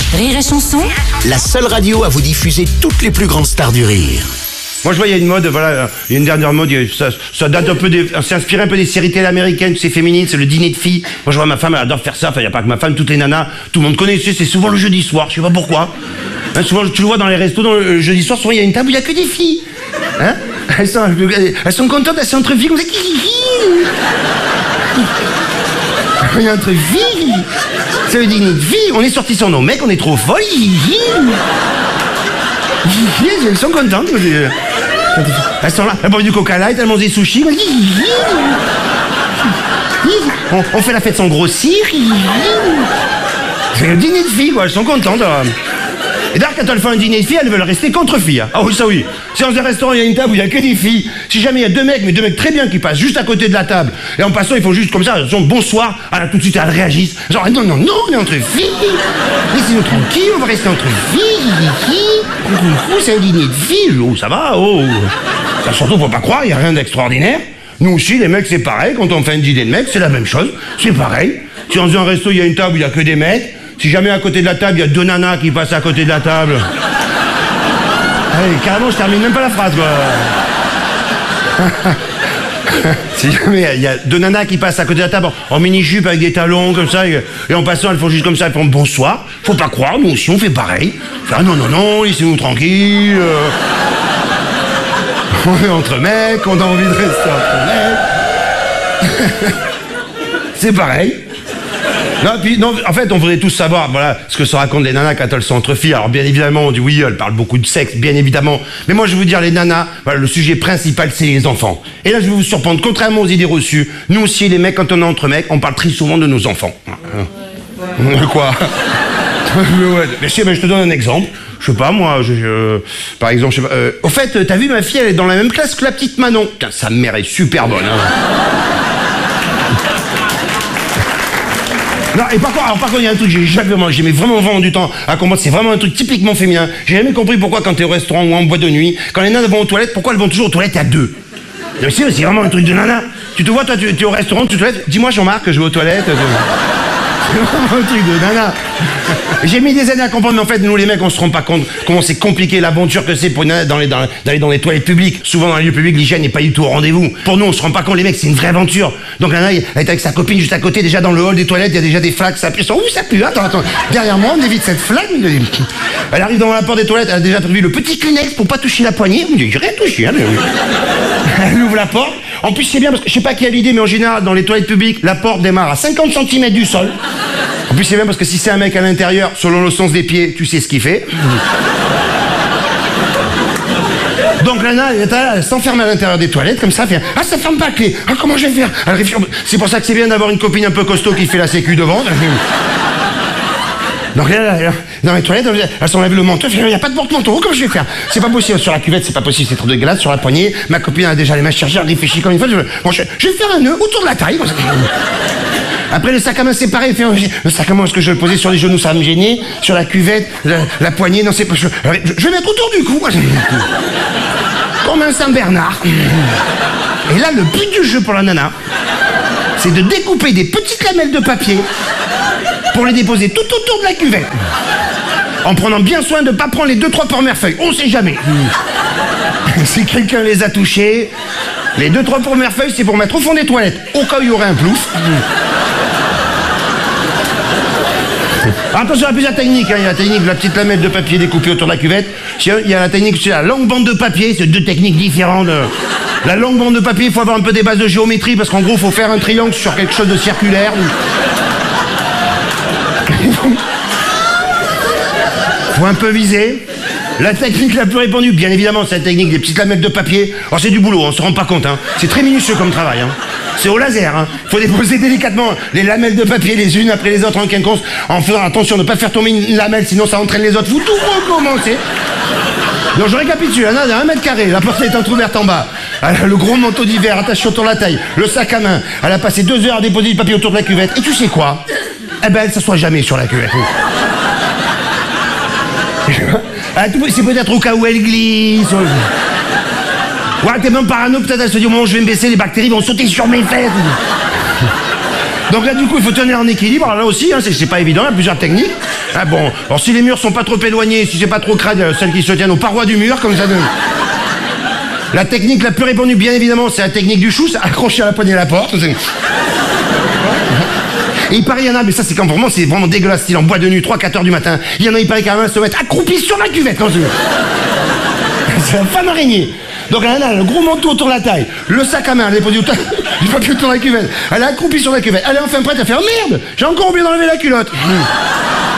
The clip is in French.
Rire et Chanson, La seule radio à vous diffuser toutes les plus grandes stars du rire. Moi je vois il y a une mode, voilà, il y a une dernière mode, ça date un peu c'est inspiré un peu des séries télé américaines, c'est féminine, c'est le dîner de filles. Moi je vois ma femme, elle adore faire ça, enfin il n'y a pas que ma femme, toutes les nanas, tout le monde connaît, c'est souvent le jeudi soir, je sais pas pourquoi. Hein, souvent tu le vois dans les restos, le jeudi soir, souvent il y a une table où il n'y a que des filles. Hein, elles sont contentes, elles sont entre filles comme ça. Il y a entre filles, c'est le dîner de filles, on est sortis sans nos mecs, on est trop folles. Elles sont contentes. Elles sont là, elles boivent du coca light, elles mangent des sushis. On fait la fête sans grossir. C'est le dîner de filles, quoi, elles sont contentes. Et d'ailleurs, quand elles font un dîner de filles, elles veulent rester qu'entre filles. Ah oui, ça oui. Si dans un restaurant, il y a une table où il n'y a que des filles, si jamais il y a deux mecs très bien qui passent juste à côté de la table, et en passant, ils font juste comme ça, elles disent bonsoir, tout de suite elles réagissent. Genre, non, on est entre filles. Laissez-nous tranquilles, on va rester entre filles. C'est un dîner de filles. Oh, ça va, oh. Ça, surtout, faut pas croire, il n'y a rien d'extraordinaire. Nous aussi, les mecs, c'est pareil. Quand on fait un dîner de mecs, c'est la même chose. C'est pareil. Si dans un resto, il y a une table où il n'y a que des mecs, si jamais à côté de la table, il y a deux nanas qui passent à côté de la table. Allez, carrément, je termine même pas la phrase, quoi. Si jamais il y a deux nanas qui passent à côté de la table en mini-jupe avec des talons comme ça, et en passant, elles font juste comme ça, elles font bonsoir. Faut pas croire, nous aussi, on fait pareil. Ah non, laissez-nous tranquilles. On est entre mecs, on a envie de rester entre mecs. C'est pareil. Non, en fait, on voudrait tous savoir, voilà, ce que se racontent les nanas quand elles sont entre filles. Alors, bien évidemment, on dit oui, elles parlent beaucoup de sexe, bien évidemment. Mais moi, je vais vous dire, les nanas, voilà, le sujet principal, c'est les enfants. Et là, je vais vous surprendre, contrairement aux idées reçues, nous aussi, les mecs, quand on est entre mecs, on parle très souvent de nos enfants. Quoi? Mais je te donne un exemple. Je sais pas, moi, par exemple, je sais pas, au fait, t'as vu, ma fille, elle est dans la même classe que la petite Manon. Putain, sa mère est super bonne, hein. Non, et par contre, il y a un truc, j'ai mis vraiment du temps à comprendre, c'est vraiment un truc typiquement féminin. J'ai jamais compris pourquoi quand t'es au restaurant ou en boîte de nuit, quand les nanas vont aux toilettes, pourquoi elles vont toujours aux toilettes à deux. C'est vraiment un truc de nana. Tu te vois, toi, tu es au restaurant, tu te toilettes, dis-moi Jean-Marc que je vais aux toilettes. C'est vraiment un truc de nana. J'ai mis des années à comprendre, mais en fait, nous les mecs, on se rend pas compte comment c'est compliqué l'aventure que c'est pour une nana d'aller dans les toilettes publiques. Souvent, dans les lieux publics, l'hygiène n'est pas du tout au rendez-vous. Pour nous, on se rend pas compte, les mecs, c'est une vraie aventure. Donc la nana, elle est avec sa copine juste à côté, déjà dans le hall des toilettes, il y a déjà des flaques, ça pue. Ouh, ça pue, attends. Derrière moi, on évite cette flaque. Elle arrive devant la porte des toilettes, elle a déjà prévu le petit Kleenex pour pas toucher la poignée. J'ai rien touché, hein. Elle ouvre la porte. En plus, c'est bien parce que je sais pas qui a l'idée, mais en général, dans les toilettes publiques, la porte démarre à 50 cm du sol. En plus, c'est bien parce que si c'est un mec à l'intérieur, selon le sens des pieds, tu sais ce qu'il fait. Donc la nana, elle s'enferme à l'intérieur des toilettes, comme ça, fait « Ah, ça ferme pas la clé. Ah, comment je vais faire ?» C'est pour ça que c'est bien d'avoir une copine un peu costaud qui fait la sécu devant. Donc là, dans les toilettes, elle s'enlève le manteau, il n'y a pas de porte-manteau, comment je vais faire? C'est pas possible, sur la cuvette, c'est pas possible, c'est trop dégueulasse, sur la poignée, ma copine a déjà les mains chargées, elle réfléchit comme une fois, je vais faire un nœud autour de la taille. Après, le sac à main séparé, le sac à main, est-ce que je vais le poser sur les genoux, ça va me gêner? Sur la cuvette, la poignée, non, c'est pas... Je vais mettre autour du cou, comme un Saint-Bernard. Et là, le but du jeu pour la nana, c'est de découper des petites lamelles de papier pour les déposer tout autour de la cuvette. En prenant bien soin de ne pas prendre les 2-3 premières feuilles, on sait jamais. Si quelqu'un les a touchées, les 2-3 premières feuilles, c'est pour mettre au fond des toilettes, au cas où il y aurait un plouf. Attention à plusieurs techniques, hein. Il y a la technique de la petite lamelle de papier découpée autour de la cuvette. Il y a la technique, c'est la longue bande de papier, c'est deux techniques différentes. La longue bande de papier, il faut avoir un peu des bases de géométrie, parce qu'en gros, il faut faire un triangle sur quelque chose de circulaire. Faut un peu viser. La technique la plus répandue, bien évidemment, c'est la technique des petites lamelles de papier. Alors c'est du boulot, on se rend pas compte, hein. C'est très minutieux comme travail, hein. C'est au laser, hein. Faut déposer délicatement les lamelles de papier les unes après les autres en quinconce, en faisant attention de ne pas faire tomber une lamelle, sinon ça entraîne les autres. Faut tout recommencer. Donc je récapitule, la nana a 1 mètre carré, la porte est entrouverte en bas. Elle a le gros manteau d'hiver attaché autour de la taille, le sac à main. Elle a passé 2 heures à déposer du papier autour de la cuvette. Et tu sais quoi? Eh ben elle s'assoit jamais sur la cuvette. C'est peut-être au cas où elle glisse. Ouais, t'es même parano, peut-être elle se dit au moment où je vais me baisser, les bactéries vont sauter sur mes fesses. Donc là, du coup, il faut tenir en équilibre. Alors là aussi, hein, c'est pas évident, il y a plusieurs techniques. Ah bon, alors si les murs sont pas trop éloignés, si c'est pas trop crade, celles qui se tiennent aux parois du mur, comme ça. La technique la plus répandue, bien évidemment, c'est la technique du chou, c'est accroché à la poignée de la porte. Et il paraît, il y en a, mais ça c'est quand vraiment, c'est vraiment dégueulasse, style en boîte de nuit, 3-4 heures du matin. Il y en a, il paraît qu'à un se mettre accroupi sur la cuvette. C'est un fan araignée. Donc elle a le gros manteau autour de la taille, le sac à main, elle est posée il va plus autour de la cuvette. Elle est accroupie sur la cuvette. Elle est enfin prête à faire merde, j'ai encore oublié d'enlever la culotte.